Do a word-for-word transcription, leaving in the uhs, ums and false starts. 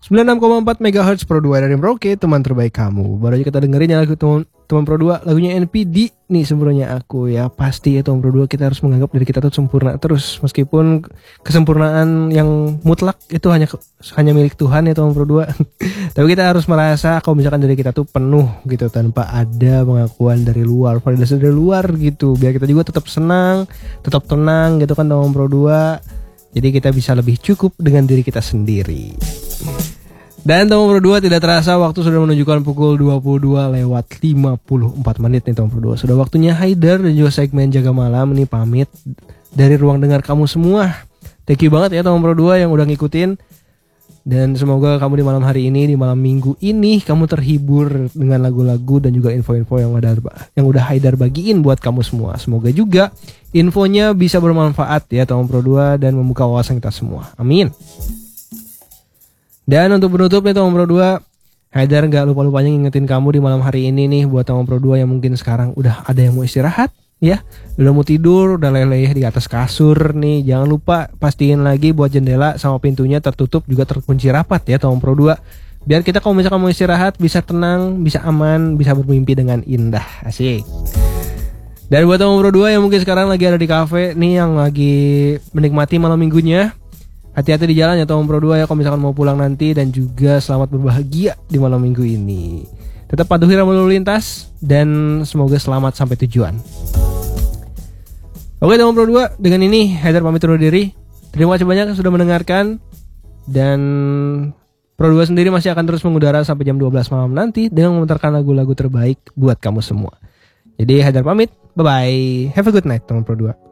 sembilan puluh enam koma empat megahertz Pro dua dari Merauke, teman terbaik kamu. Baru aja kita dengerin ya lagu teman, teman Pro dua, lagunya N P D nih sempurnanya aku ya. Pasti ya teman Pro dua kita harus menganggap diri kita tuh sempurna terus, meskipun kesempurnaan yang mutlak itu hanya hanya milik Tuhan ya teman Pro dua. Tapi kita harus merasa kalau misalkan diri kita tuh penuh gitu tanpa ada pengakuan dari luar, validasi dari luar gitu. Biar kita juga tetap senang, tetap tenang gitu kan teman Pro dua. Jadi kita bisa lebih cukup dengan diri kita sendiri. Dan teman Pro dua, tidak terasa waktu sudah menunjukkan pukul dua puluh dua lewat lima puluh empat menit nih teman Pro dua. Sudah waktunya Haidar dan juga segmen Jaga Malam nih pamit dari ruang dengar kamu semua. Thank you banget ya teman Pro dua yang udah ngikutin. Dan semoga kamu di malam hari ini, di malam minggu ini, kamu terhibur dengan lagu-lagu dan juga info-info yang udah yang udah Haidar bagiin buat kamu semua. Semoga juga infonya bisa bermanfaat ya teman Pro dua dan membuka wawasan kita semua. Amin. Dan untuk penutup nih teman Pro dua, Haidar gak lupa-lupanya ngingetin kamu di malam hari ini nih buat teman Pro dua yang mungkin sekarang udah ada yang mau istirahat ya, udah mau tidur, udah leleh di atas kasur nih. Jangan lupa pastiin lagi buat jendela sama pintunya tertutup juga terkunci rapat ya teman Pro dua. Biar kita kalau misalkan mau istirahat bisa tenang, bisa aman, bisa bermimpi dengan indah. Asik. Dan buat teman Pro dua yang mungkin sekarang lagi ada di kafe nih, yang lagi menikmati malam minggunya, hati-hati di jalan ya teman Pro dua ya kalau misalkan mau pulang nanti. Dan juga selamat berbahagia di malam minggu ini. Tetap patuhi rambu lalu lintas dan semoga selamat sampai tujuan. Oke teman Pro dua, dengan ini Haidar pamit undur diri. Terima kasih banyak sudah mendengarkan. Dan Pro dua sendiri masih akan terus mengudara sampai jam dua belas malam nanti dengan memutarkan lagu-lagu terbaik buat kamu semua. Jadi Haidar pamit, bye bye, have a good night teman Pro dua.